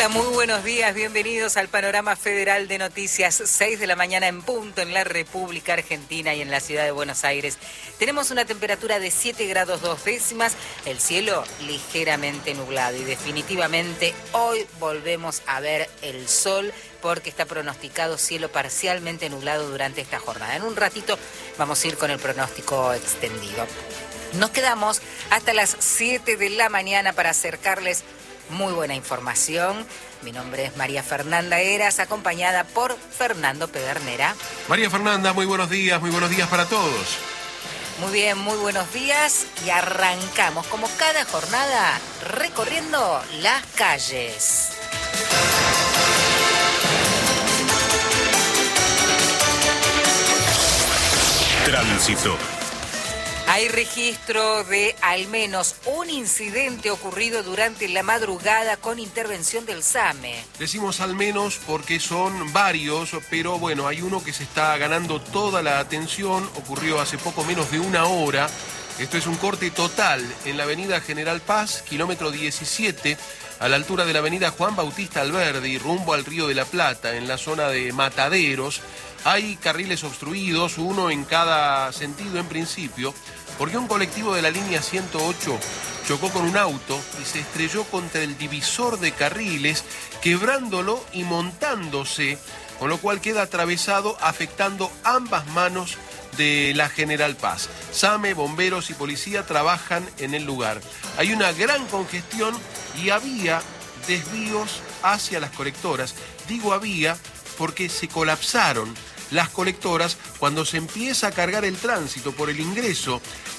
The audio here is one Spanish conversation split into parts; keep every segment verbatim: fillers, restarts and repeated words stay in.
Hola, muy buenos días, bienvenidos al Panorama Federal de Noticias, seis de la mañana en punto en la República Argentina y en la ciudad de Buenos Aires. Tenemos una temperatura de siete grados dos décimas, el cielo ligeramente nublado y definitivamente hoy volvemos a ver el sol porque está pronosticado cielo parcialmente nublado durante esta jornada. En un ratito vamos a ir con el pronóstico extendido. Nos quedamos hasta las siete de la mañana para acercarles muy buena información. Mi nombre es María Fernanda Heras, acompañada por Fernando Pedernera. María Fernanda, muy buenos días, muy buenos días para todos. Muy bien, muy buenos días y arrancamos como cada jornada recorriendo las calles. Tránsito. Hay registro de al menos un incidente ocurrido durante la madrugada con intervención del SAME. Decimos al menos porque son varios, pero bueno, hay uno que se está ganando toda la atención. Ocurrió hace poco menos de una hora. Esto es un corte total en la avenida General Paz, kilómetro diecisiete, a la altura de la avenida Juan Bautista Alberdi, rumbo al Río de la Plata, en la zona de Mataderos. Hay carriles obstruidos, uno en cada sentido en principio, porque un colectivo de la línea ciento ocho chocó con un auto y se estrelló contra el divisor de carriles, quebrándolo y montándose, con lo cual queda atravesado, afectando ambas manos de la General Paz. SAME, bomberos y policía trabajan en el lugar. Hay una gran congestión y había desvíos hacia las colectoras. Digo había porque se colapsaron las colectoras cuando se empieza a cargar el tránsito por el ingreso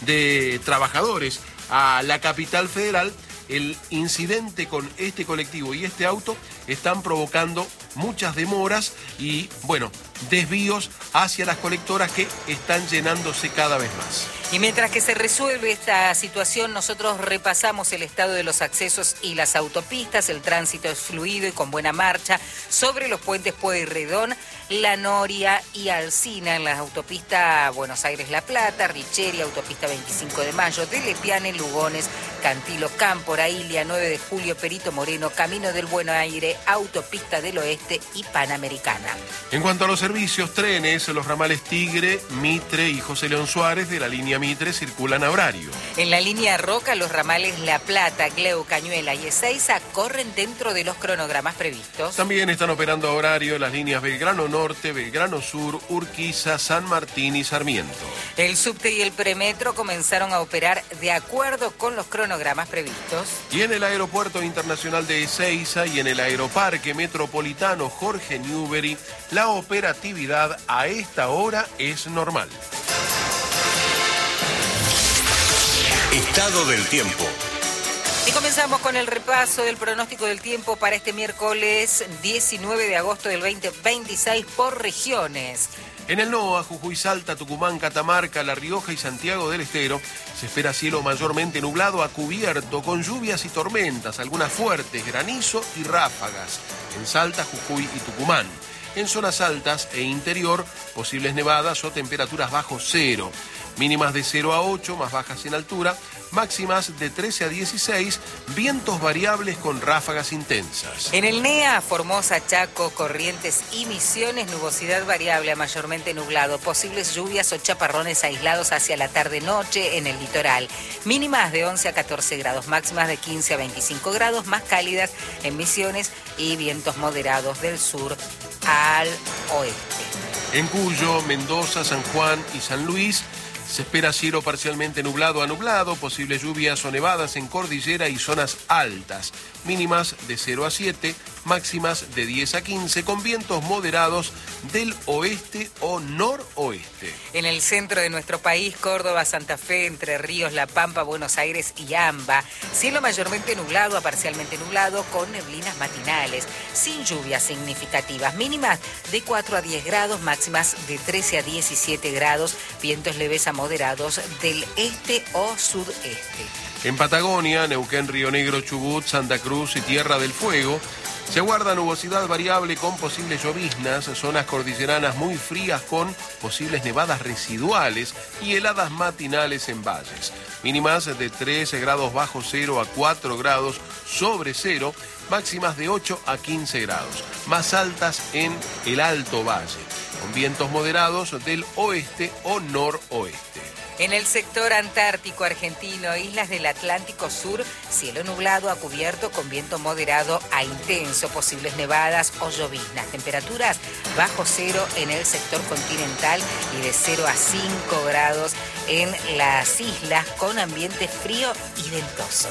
de trabajadores a la capital federal. El incidente con este colectivo y este auto están provocando muchas demoras y, bueno, desvíos hacia las colectoras que están llenándose cada vez más. Y mientras que se resuelve esta situación, nosotros repasamos el estado de los accesos y las autopistas. El tránsito es fluido y con buena marcha sobre los puentes Pueyrredón, La Noria y Alsina, en las autopistas Buenos Aires-La Plata, Richeri, autopista veinticinco de mayo, de Lepiane, Lugones, Cantilo, Cámpora, Ilia, nueve de julio, Perito Moreno, Camino del Buen Aire, Autopista del Oeste y Panamericana. En cuanto a los servicios, trenes, los ramales Tigre, Mitre y José León Suárez de la línea Mitre circulan a horario. En la línea Roca, los ramales La Plata, Gleu, Cañuela y Ezeiza corren dentro de los cronogramas previstos. También están operando a horario las líneas Belgrano Norte, Belgrano Sur, Urquiza, San Martín y Sarmiento. El subte y el premetro comenzaron a operar de acuerdo con los cronogramas previstos. Y en el Aeropuerto Internacional de Ezeiza y en el Aeroparque Metropolitano Jorge Newbery, la operatividad a esta hora es normal. Estado del tiempo. Y comenzamos con el repaso del pronóstico del tiempo para este miércoles diecinueve de agosto del veinte veintiséis por regiones. En el NOA, Jujuy, Salta, Tucumán, Catamarca, La Rioja y Santiago del Estero se espera cielo mayormente nublado a cubierto con lluvias y tormentas, algunas fuertes, granizo y ráfagas en Salta, Jujuy y Tucumán. En zonas altas e interior, posibles nevadas o temperaturas bajo cero. Mínimas de cero a ocho, más bajas en altura, máximas de trece a dieciséis, vientos variables con ráfagas intensas. En el NEA, Formosa, Chaco, Corrientes y Misiones, nubosidad variable a mayormente nublado, posibles lluvias o chaparrones aislados hacia la tarde-noche en el litoral. Mínimas de once a catorce grados, máximas de quince a veinticinco grados, más cálidas en Misiones y vientos moderados del sur al oeste. En Cuyo, Mendoza, San Juan y San Luis se espera cielo parcialmente nublado a nublado, posibles lluvias o nevadas en cordillera y zonas altas. Mínimas de cero a siete, máximas de diez a quince, con vientos moderados del oeste o noroeste. En el centro de nuestro país, Córdoba, Santa Fe, Entre Ríos, La Pampa, Buenos Aires y AMBA, cielo mayormente nublado a parcialmente nublado con neblinas matinales, sin lluvias significativas, mínimas de cuatro a diez grados, máximas de trece a diecisiete grados, vientos leves a moderados del este o sudeste. En Patagonia, Neuquén, Río Negro, Chubut, Santa Cruz y Tierra del Fuego, se aguarda nubosidad variable con posibles lloviznas, zonas cordilleranas muy frías con posibles nevadas residuales y heladas matinales en valles. Mínimas de tres grados bajo cero a cuatro grados sobre cero, máximas de ocho a quince grados, más altas en el Alto Valle, con vientos moderados del oeste o noroeste. En el sector antártico argentino, islas del Atlántico Sur, cielo nublado a cubierto con viento moderado a intenso, posibles nevadas o lloviznas. Temperaturas bajo cero en el sector continental y de cero a cinco grados en las islas con ambiente frío y ventoso.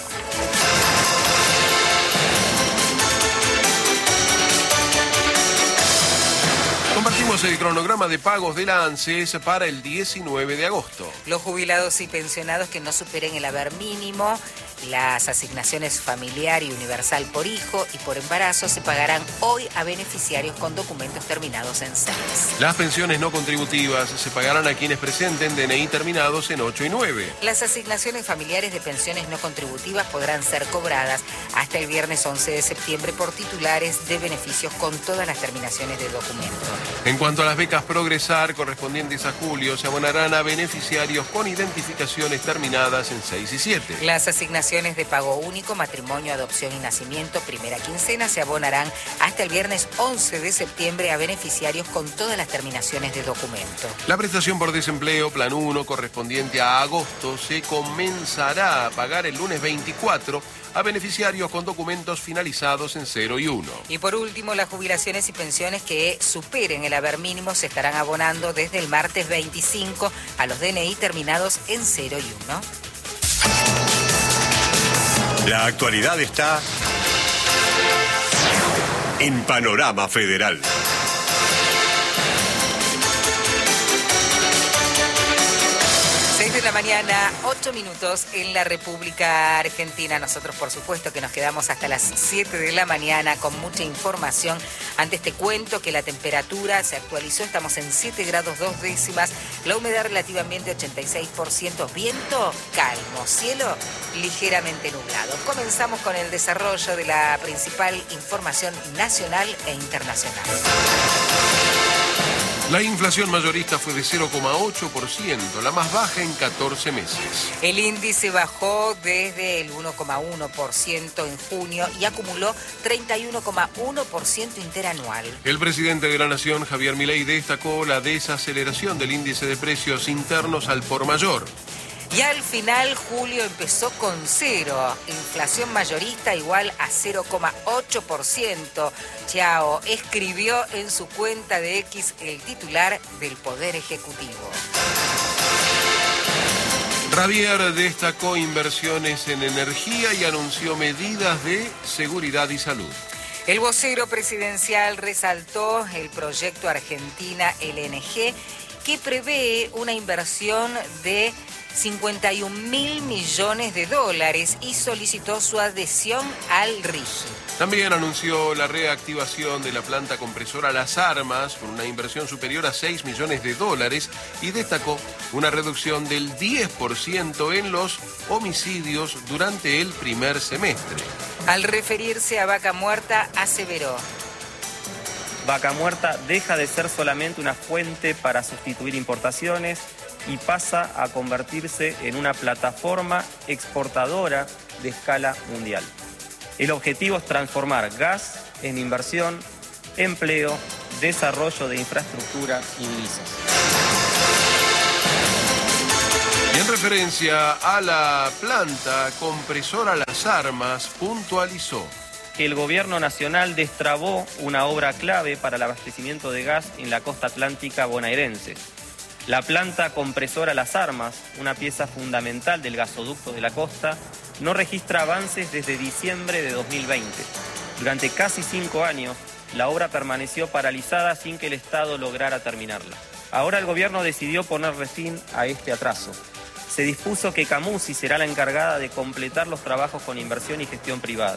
Compartimos el cronograma de pagos de la ANSES para el diecinueve de agosto. Los jubilados y pensionados que no superen el haber mínimo, las asignaciones familiar y universal por hijo y por embarazo se pagarán hoy a beneficiarios con documentos terminados en seis. Las pensiones no contributivas se pagarán a quienes presenten D N I terminados en ocho y nueve. Las asignaciones familiares de pensiones no contributivas podrán ser cobradas hasta el viernes once de septiembre por titulares de beneficios con todas las terminaciones de documento. En cuanto a las becas Progresar correspondientes a julio, se abonarán a beneficiarios con identificaciones terminadas en seis y siete. Las asignaciones de pago único, matrimonio, adopción y nacimiento, primera quincena, se abonarán hasta el viernes once de septiembre a beneficiarios con todas las terminaciones de documento. La prestación por desempleo, plan uno, correspondiente a agosto, se comenzará a pagar el lunes veinticuatro a beneficiarios con documentos finalizados en cero y uno. Y por último, las jubilaciones y pensiones que superen el haber mínimo se estarán abonando desde el martes veinticinco a los D N I terminados en cero y uno. La actualidad está en Panorama Federal. seis de la mañana, ocho minutos en la República Argentina. Nosotros, por supuesto, que nos quedamos hasta las siete de la mañana con mucha información. Antes te cuento que la temperatura se actualizó, estamos en siete grados dos décimas, la humedad relativamente ochenta y seis por ciento, viento calmo, cielo ligeramente nublado. Comenzamos con el desarrollo de la principal información nacional e internacional. La inflación mayorista fue de cero coma ocho por ciento, la más baja en catorce meses. El índice bajó desde el uno coma uno por ciento en junio y acumuló treinta y uno coma uno por ciento interanual. El presidente de la Nación, Javier Milei, destacó la desaceleración del índice de precios internos al por mayor. Y al final, julio empezó con cero, inflación mayorista igual a cero coma ocho por ciento. Chao, escribió en su cuenta de X el titular del Poder Ejecutivo. Javier destacó inversiones en energía y anunció medidas de seguridad y salud. El vocero presidencial resaltó el proyecto Argentina L N G, que prevé una inversión de cincuenta y un mil millones de dólares y solicitó su adhesión al R I G I. También anunció la reactivación de la planta compresora Las Armas con una inversión superior a seis millones de dólares y destacó una reducción del diez por ciento en los homicidios durante el primer semestre. Al referirse a Vaca Muerta, aseveró: Vaca Muerta deja de ser solamente una fuente para sustituir importaciones y pasa a convertirse en una plataforma exportadora de escala mundial. El objetivo es transformar gas en inversión, empleo, desarrollo de infraestructura y divisas. Y en referencia a la planta compresora Las Armas, puntualizó: El gobierno nacional destrabó una obra clave para el abastecimiento de gas en la costa atlántica bonaerense. La planta compresora Las Armas, una pieza fundamental del gasoducto de la costa, no registra avances desde diciembre de dos mil veinte. Durante casi cinco años, la obra permaneció paralizada sin que el Estado lograra terminarla. Ahora el gobierno decidió ponerle fin a este atraso. Se dispuso que Camusi será la encargada de completar los trabajos con inversión y gestión privada.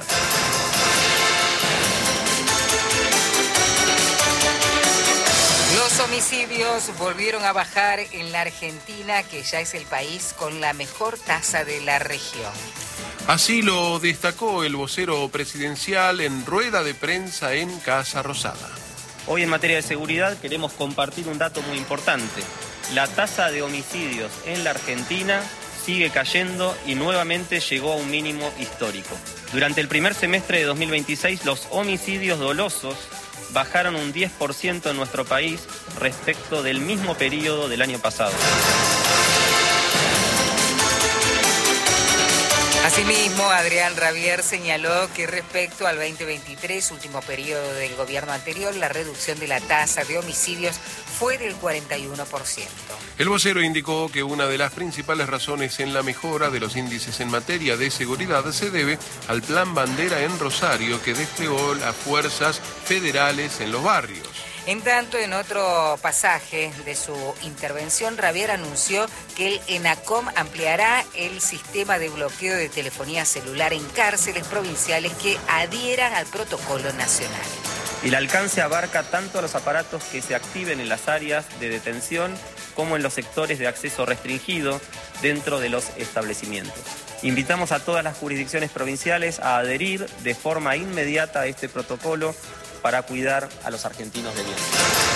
Los homicidios volvieron a bajar en la Argentina, que ya es el país con la mejor tasa de la región. Así lo destacó el vocero presidencial en rueda de prensa en Casa Rosada. Hoy en materia de seguridad queremos compartir un dato muy importante. La tasa de homicidios en la Argentina sigue cayendo y nuevamente llegó a un mínimo histórico. Durante el primer semestre de dos mil veintiséis, los homicidios dolosos bajaron un diez por ciento en nuestro país respecto del mismo periodo del año pasado. Asimismo, Adrián Rabier señaló que respecto al veinte veintitrés, último periodo del gobierno anterior, la reducción de la tasa de homicidios fue del cuarenta y uno por ciento. El vocero indicó que una de las principales razones en la mejora de los índices en materia de seguridad se debe al Plan Bandera en Rosario que desplegó las fuerzas federales en los barrios. En tanto, en otro pasaje de su intervención, Rabier anunció que el ENACOM ampliará el sistema de bloqueo de telefonía celular en cárceles provinciales que adhieran al protocolo nacional. El alcance abarca tanto los aparatos que se activen en las áreas de detención como en los sectores de acceso restringido dentro de los establecimientos. Invitamos a todas las jurisdicciones provinciales a adherir de forma inmediata a este protocolo para cuidar a los argentinos de bien.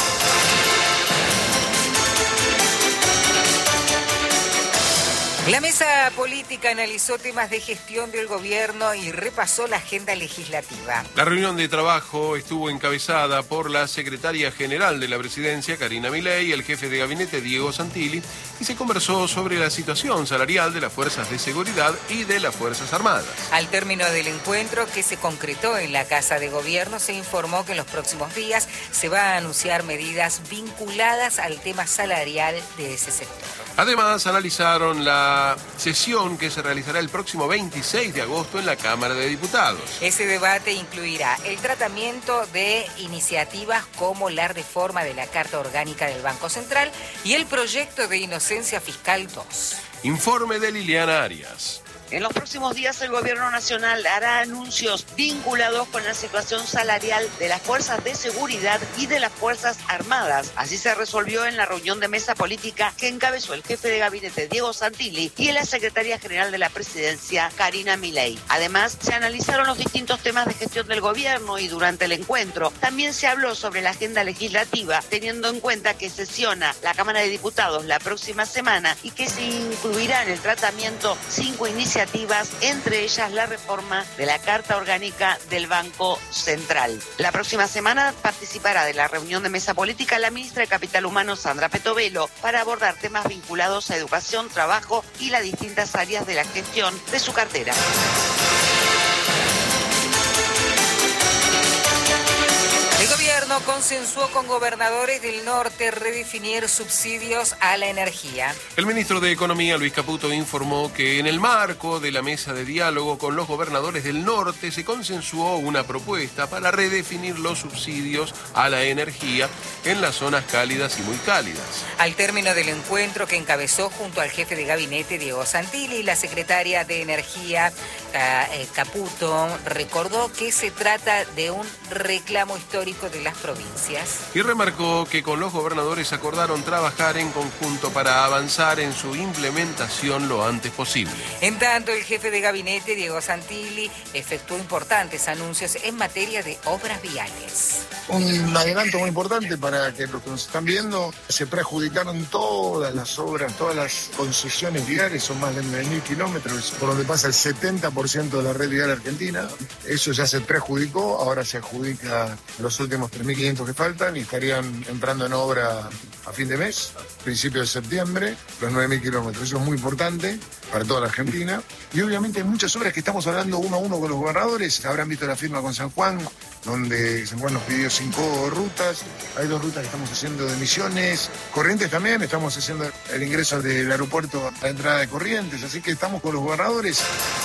La mesa política analizó temas de gestión del gobierno y repasó la agenda legislativa. La reunión de trabajo estuvo encabezada por la secretaria general de la presidencia, Karina Milei, el jefe de gabinete, Diego Santilli, y se conversó sobre la situación salarial de las fuerzas de seguridad y de las Fuerzas Armadas. Al término del encuentro que se concretó en la Casa de Gobierno, se informó que en los próximos días se van a anunciar medidas vinculadas al tema salarial de ese sector. Además, analizaron la sesión que se realizará el próximo veintiséis de agosto en la Cámara de Diputados. Ese debate incluirá el tratamiento de iniciativas como la reforma de la Carta Orgánica del Banco Central y el proyecto de inocencia fiscal dos. Informe de Liliana Arias. En los próximos días el Gobierno Nacional hará anuncios vinculados con la situación salarial de las fuerzas de seguridad y de las Fuerzas Armadas. Así se resolvió en la reunión de mesa política que encabezó el jefe de gabinete Diego Santilli y la secretaria general de la presidencia Karina Milei. Además, se analizaron los distintos temas de gestión del gobierno y durante el encuentro también se habló sobre la agenda legislativa, teniendo en cuenta que sesiona la Cámara de Diputados la próxima semana y que se incluirá en el tratamiento cinco iniciativas, entre ellas la reforma de la Carta Orgánica del Banco Central. La próxima semana participará de la reunión de mesa política la ministra de Capital Humano, Sandra Petovelo, para abordar temas vinculados a educación, trabajo y las distintas áreas de la gestión de su cartera. El gobierno consensuó con gobernadores del norte redefinir subsidios a la energía. El ministro de Economía, Luis Caputo, informó que en el marco de la mesa de diálogo con los gobernadores del norte se consensuó una propuesta para redefinir los subsidios a la energía en las zonas cálidas y muy cálidas. Al término del encuentro que encabezó junto al jefe de gabinete, Diego Santilli, y la secretaria de Energía, Caputo, recordó que se trata de un reclamo histórico de las provincias. Y remarcó que con los gobernadores acordaron trabajar en conjunto para avanzar en su implementación lo antes posible. En tanto, el jefe de gabinete, Diego Santilli, efectuó importantes anuncios en materia de obras viales. Un adelanto muy importante para que los que nos están viendo, se preadjudicaron todas las obras, todas las concesiones viales, son más de nueve mil kilómetros, por donde pasa el setenta por ciento de la red vial argentina. Eso ya se preadjudicó, ahora se adjudica los últimos tres mil quinientos que faltan y estarían entrando en obra a fin de mes, principio de septiembre, los nueve mil kilómetros. Eso es muy importante para toda la Argentina. Y obviamente hay muchas obras que estamos hablando uno a uno con los gobernadores. Habrán visto la firma con San Juan, donde San Juan nos pidió cinco rutas. Hay dos rutas que estamos haciendo de Misiones. Corrientes también, estamos haciendo el ingreso del aeropuerto a la entrada de Corrientes. Así que estamos con los gobernadores.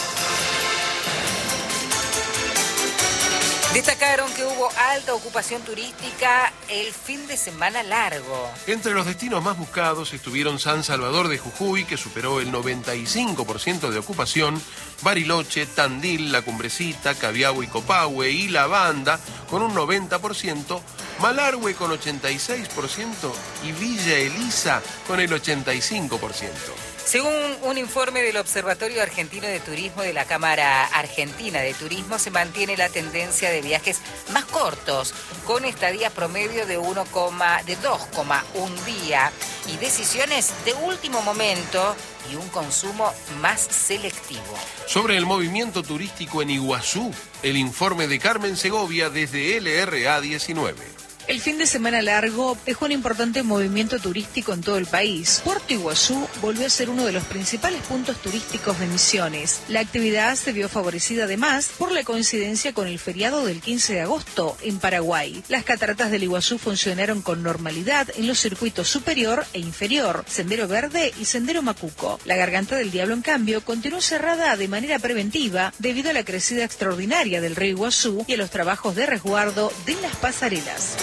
Destacaron que hubo alta ocupación turística el fin de semana largo. Entre los destinos más buscados estuvieron San Salvador de Jujuy, que superó el noventa y cinco por ciento de ocupación, Bariloche, Tandil, La Cumbrecita, Cabiagua y Copahue y La Banda con un noventa por ciento, Malargüe con ochenta y seis por ciento y Villa Elisa con el ochenta y cinco por ciento. Según un informe del Observatorio Argentino de Turismo de la Cámara Argentina de Turismo, se mantiene la tendencia de viajes más cortos, con estadía promedio de, uno, de dos coma uno día y decisiones de último momento y un consumo más selectivo. Sobre el movimiento turístico en Iguazú, el informe de Carmen Segovia desde L R A diecinueve. El fin de semana largo dejó un importante movimiento turístico en todo el país. Puerto Iguazú volvió a ser uno de los principales puntos turísticos de Misiones. La actividad se vio favorecida además por la coincidencia con el feriado del quince de agosto en Paraguay. Las cataratas del Iguazú funcionaron con normalidad en los circuitos superior e inferior, Sendero Verde y Sendero Macuco. La Garganta del Diablo, en cambio, continuó cerrada de manera preventiva debido a la crecida extraordinaria del río Iguazú y a los trabajos de resguardo de las pasarelas.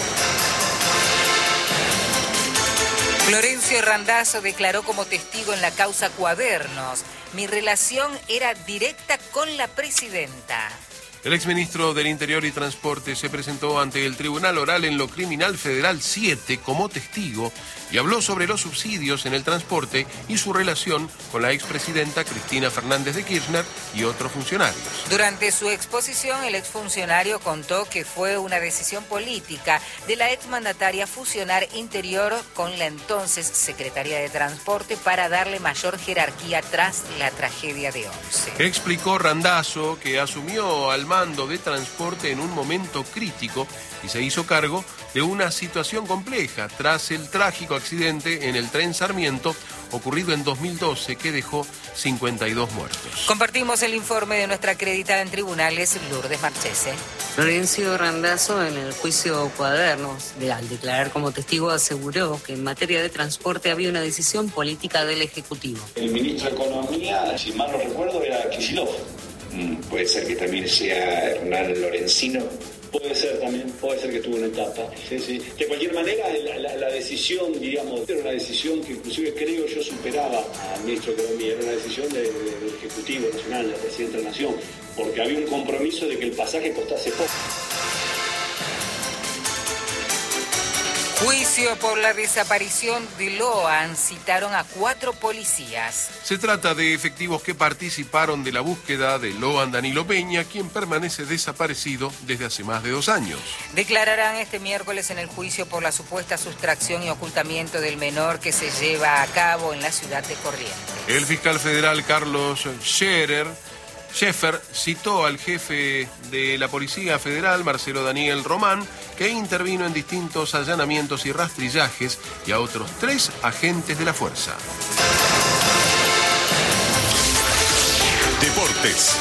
Florencio Randazzo declaró como testigo en la causa Cuadernos: mi relación era directa con la presidenta. El exministro del Interior y Transporte se presentó ante el Tribunal Oral en lo Criminal Federal siete como testigo y habló sobre los subsidios en el transporte y su relación con la expresidenta Cristina Fernández de Kirchner y otros funcionarios. Durante su exposición, el exfuncionario contó que fue una decisión política de la exmandataria fusionar Interior con la entonces Secretaría de Transporte para darle mayor jerarquía tras la tragedia de Once. Explicó Randazzo que asumió al mando de transporte en un momento crítico y se hizo cargo de una situación compleja tras el trágico accidente en el tren Sarmiento ocurrido en dos mil doce que dejó cincuenta y dos muertos. Compartimos el informe de nuestra acreditada en tribunales, Lourdes Marchese. Florencio Randazzo, en el juicio Cuadernos, de, al declarar como testigo, aseguró que en materia de transporte había una decisión política del Ejecutivo. El ministro de Economía, si mal no recuerdo, era Kicillof. Mm, puede ser que también sea Hernán Lorenzino. Puede ser también, puede ser que estuvo en etapa. Sí, sí. De cualquier manera, la, la, la decisión, digamos, era una decisión que inclusive creo yo superaba al ministro de Economía. Era una decisión de, de, del Ejecutivo Nacional, del presidente de la Nación, porque había un compromiso de que el pasaje costase poco. Juicio por la desaparición de Loan. Citaron a cuatro policías. Se trata de efectivos que participaron de la búsqueda de Loan Danilo Peña, quien permanece desaparecido desde hace más de dos años. Declararán este miércoles en el juicio por la supuesta sustracción y ocultamiento del menor que se lleva a cabo en la ciudad de Corrientes. El fiscal federal Carlos Scherer Scheffer citó al jefe de la Policía Federal, Marcelo Daniel Román, que intervino en distintos allanamientos y rastrillajes, y a otros tres agentes de la fuerza. Deportes.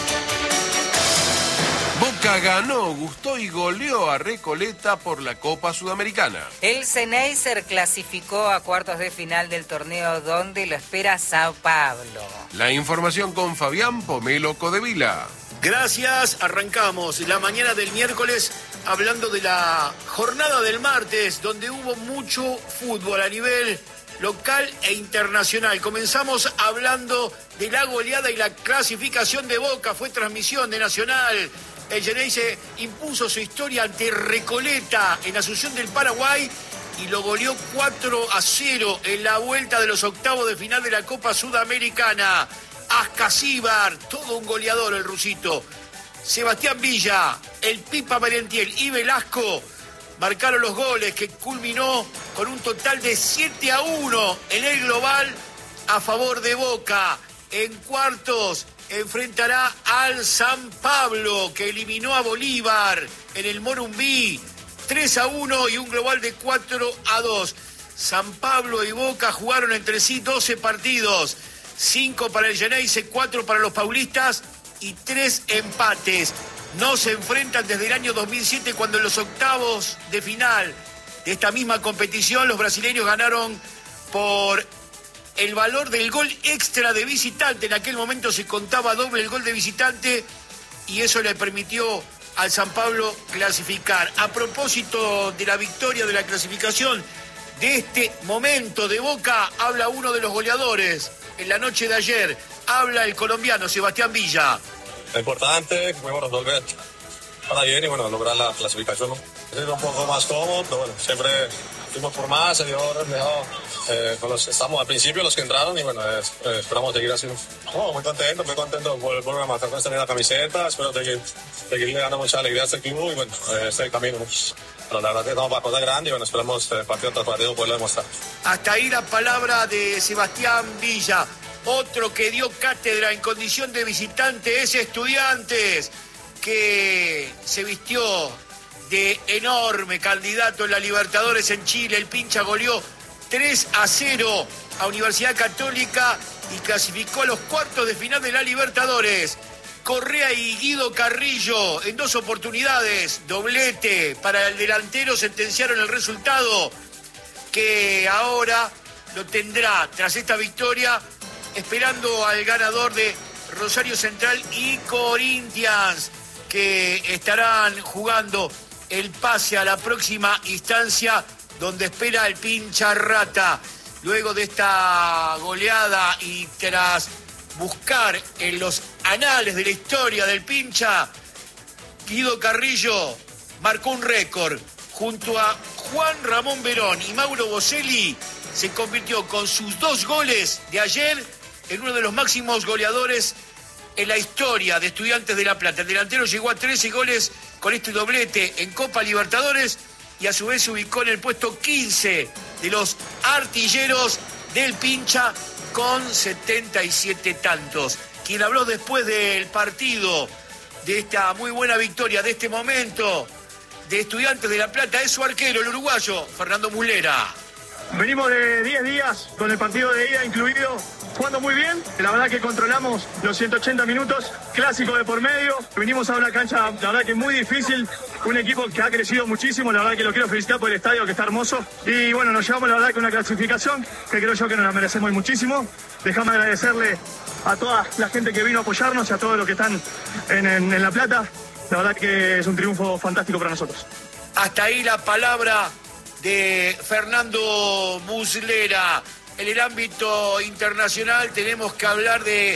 Boca ganó, gustó y goleó a Recoleta por la Copa Sudamericana. El Xeneizer clasificó a cuartos de final del torneo donde lo espera Sao Paulo. La información con Fabián Pomelo Codevila. Gracias, arrancamos la mañana del miércoles hablando de la jornada del martes, donde hubo mucho fútbol a nivel local e internacional. Comenzamos hablando de la goleada y la clasificación de Boca, fue transmisión de Nacional. El Xeneize impuso su historia ante Recoleta en Asunción del Paraguay y lo goleó cuatro a cero en la vuelta de los octavos de final de la Copa Sudamericana. Ascasíbar, todo un goleador el rusito. Sebastián Villa, el Pipa Merentiel y Velasco marcaron los goles que culminó con un total de siete a uno en el global a favor de Boca. En cuartos enfrentará al San Pablo, que eliminó a Bolívar en el Morumbí, tres a uno y un global de cuatro a dos. San Pablo y Boca jugaron entre sí doce partidos, cinco para el Xeneize, cuatro para los paulistas y tres empates. No se enfrentan desde el año dos mil siete, cuando en los octavos de final de esta misma competición los brasileños ganaron por el valor del gol extra de visitante. En aquel momento se contaba doble el gol de visitante y eso le permitió al San Pablo clasificar. A propósito de la victoria, de la clasificación, de este momento de Boca, habla uno de los goleadores. En la noche de ayer habla el colombiano Sebastián Villa. Lo importante, pudimos resolver para bien y bueno, lograr la clasificación, ¿no? Es un poco más cómodo, pero bueno, siempre fuimos por más, se vio reflejado eh, con los que estamos al principio, los que entraron, y bueno, eh, eh, esperamos seguir así. Oh, muy contento, muy contento por volver a marcar con esta linda camiseta, espero seguir, seguirle dando mucha alegría a este club y bueno, eh, este es el camino. Pero la verdad que estamos para cosas grandes y bueno, esperamos eh, partido tras partido poderlo demostrar. Hasta ahí la palabra de Sebastián Villa. Otro que dio cátedra en condición de visitante es Estudiantes, que se vistió de enorme candidato en la Libertadores en Chile. El Pincha goleó tres a cero a Universidad Católica y clasificó a los cuartos de final de la Libertadores. Correa y Guido Carrillo en dos oportunidades, doblete para el delantero, sentenciaron el resultado que ahora lo tendrá tras esta victoria, esperando al ganador de Rosario Central y Corinthians, que estarán jugando el pase a la próxima instancia donde espera el Pincha Rata. Luego de esta goleada y tras buscar en los anales de la historia del Pincha, Guido Carrillo marcó un récord. Junto a Juan Ramón Verón y Mauro Boselli, se convirtió con sus dos goles de ayer en uno de los máximos goleadores en la historia de Estudiantes de La Plata. El delantero llegó a trece goles con este doblete en Copa Libertadores y a su vez se ubicó en el puesto quince de los artilleros del Pincha con setenta y siete tantos. Quien habló después del partido, de esta muy buena victoria, de este momento de Estudiantes de La Plata, es su arquero, el uruguayo Fernando Muslera. Venimos de diez días con el partido de ida incluido, jugando muy bien. La verdad que controlamos los ciento ochenta minutos, clásico de por medio. Venimos a una cancha, la verdad que muy difícil, un equipo que ha crecido muchísimo, la verdad que lo quiero felicitar por el estadio que está hermoso. Y bueno, nos llevamos la verdad que una clasificación que creo yo que nos la merecemos muchísimo. Dejame agradecerle a toda la gente que vino a apoyarnos y a todos los que están en, en, en La Plata. La verdad que es un triunfo fantástico para nosotros. Hasta ahí la palabra de Fernando Muslera. En el ámbito internacional tenemos que hablar de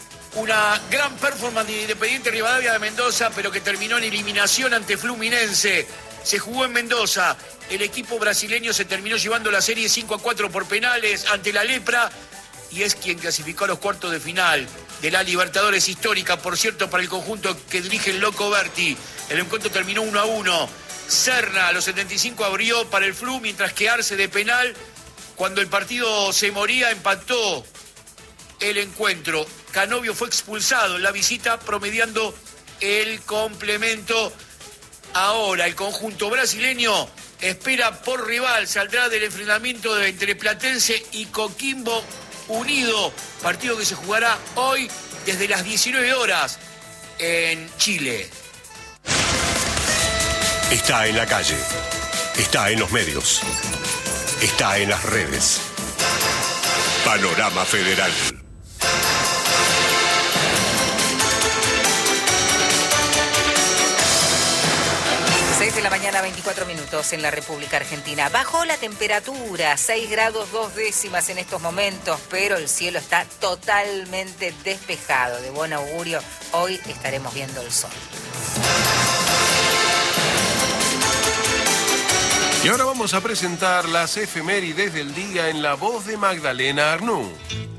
una gran performance de Independiente Rivadavia de Mendoza, pero que terminó en eliminación ante Fluminense. Se jugó en Mendoza. El equipo brasileño se terminó llevando la serie cinco a cuatro por penales ante la Lepra y es quien clasificó a los cuartos de final de la Libertadores histórica, por cierto, para el conjunto que dirige el Loco Berti. El encuentro terminó uno a uno. Serna a los setenta y cinco abrió para el Flu, mientras que Arce de penal, cuando el partido se moría, empató el encuentro. Canovio fue expulsado en la visita, promediando el complemento. Ahora el conjunto brasileño espera por rival, saldrá del enfrentamiento entre Platense y Coquimbo Unido, partido que se jugará hoy desde las diecinueve horas en Chile. Está en la calle, está en los medios, está en las redes. Panorama Federal. seis de la mañana, veinticuatro minutos en la República Argentina. Bajó la temperatura, seis grados dos décimas en estos momentos, pero el cielo está totalmente despejado. De buen augurio, hoy estaremos viendo el sol. Y ahora vamos a presentar las efemérides del día en la voz de Magdalena Arnú.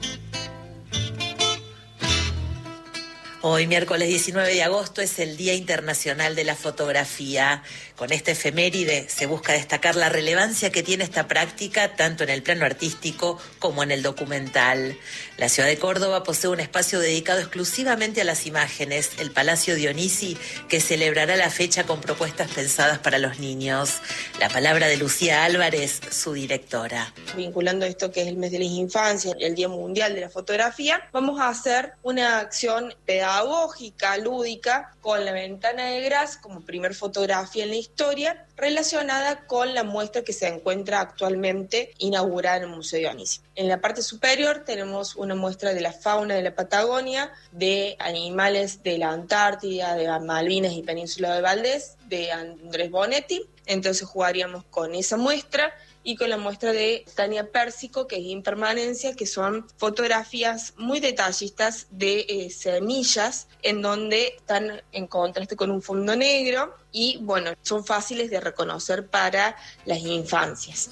Hoy, miércoles diecinueve de agosto, es el Día Internacional de la Fotografía. Con esta efeméride se busca destacar la relevancia que tiene esta práctica tanto en el plano artístico como en el documental. La ciudad de Córdoba posee un espacio dedicado exclusivamente a las imágenes, el Palacio Dionisi, que celebrará la fecha con propuestas pensadas para los niños. La palabra de Lucía Álvarez, su directora. Vinculando esto que es el mes de la infancia, el Día Mundial de la Fotografía, vamos a hacer una acción pedagógica, lúdica, con la ventana de Gras como primer fotografía en la historia, relacionada con la muestra que se encuentra actualmente inaugurada en el Museo Dionisi. En la parte superior tenemos una muestra de la fauna de la Patagonia, de animales de la Antártida, de Malvinas y Península de Valdés, de Andrés Bonetti. Entonces jugaríamos con esa muestra y con la muestra de Tania Pérsico, que es Impermanencia, que son fotografías muy detallistas de eh, semillas, en donde están en contraste con un fondo negro y, bueno, son fáciles de reconocer para las infancias.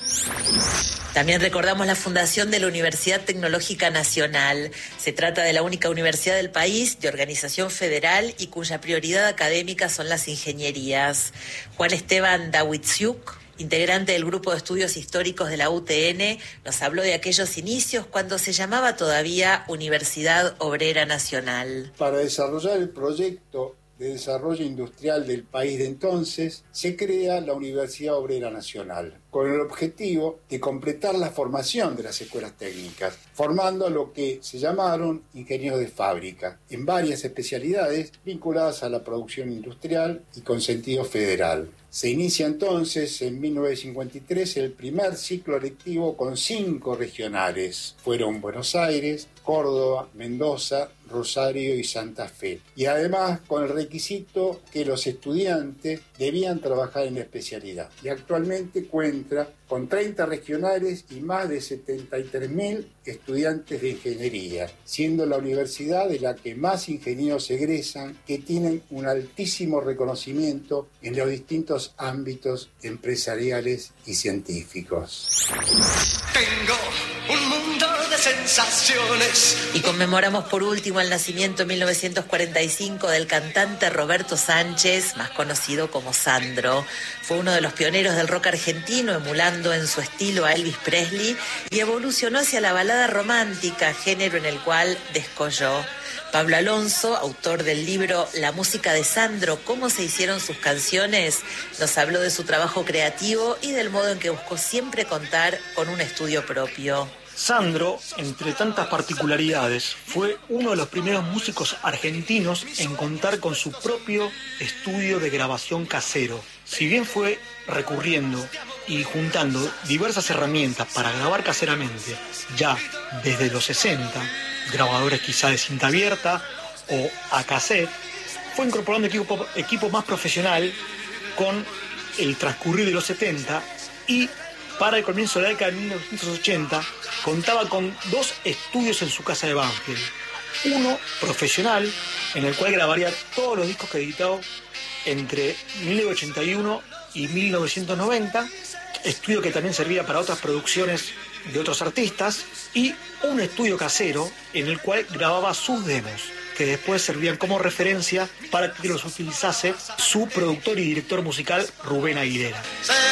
También recordamos la fundación de la Universidad Tecnológica Nacional. Se trata de la única universidad del país de organización federal y cuya prioridad académica son las ingenierías. Juan Esteban Dawidziuk, integrante del Grupo de Estudios Históricos de la U T N, nos habló de aquellos inicios cuando se llamaba todavía Universidad Obrera Nacional. Para desarrollar el proyecto de desarrollo industrial del país de entonces, se crea la Universidad Obrera Nacional, con el objetivo de completar la formación de las escuelas técnicas, formando a lo que se llamaron ingenieros de fábrica, en varias especialidades vinculadas a la producción industrial y con sentido federal. Se inicia entonces, en mil novecientos cincuenta y tres, el primer ciclo lectivo con cinco regionales. Fueron Buenos Aires, Córdoba, Mendoza, Rosario y Santa Fe. Y además con el requisito que los estudiantes debían trabajar en la especialidad. Y actualmente cuenta con treinta regionales y más de setenta y tres mil estudiantes de ingeniería, siendo la universidad de la que más ingenieros egresan, que tienen un altísimo reconocimiento en los distintos ámbitos empresariales y científicos. Tengo un mundo de sensaciones. Y conmemoramos por último el nacimiento en mil novecientos cuarenta y cinco del cantante Roberto Sánchez, más conocido como Sandro. Fue uno de los pioneros del rock argentino, emulando en su estilo a Elvis Presley, y evolucionó hacia la balada romántica, género en el cual descolló. Pablo Alonso, autor del libro La música de Sandro, cómo se hicieron sus canciones, nos habló de su trabajo creativo y del modo en que buscó siempre contar con un estudio propio. Sandro, entre tantas particularidades, fue uno de los primeros músicos argentinos en contar con su propio estudio de grabación casero. Si bien fue recurriendo y juntando diversas herramientas para grabar caseramente, ya desde los sesenta, grabadores quizá de cinta abierta o a cassette, fue incorporando equipo, equipo más profesional con el transcurrir de los setenta, y para el comienzo de la década de mil novecientos ochenta contaba con dos estudios en su casa de Banfield. Uno profesional, en el cual grabaría todos los discos que editó entre mil novecientos ochenta y uno y mil novecientos noventa, estudio que también servía para otras producciones de otros artistas, y un estudio casero en el cual grababa sus demos, que después servían como referencia para que los utilizase su productor y director musical Rubén Aguilera.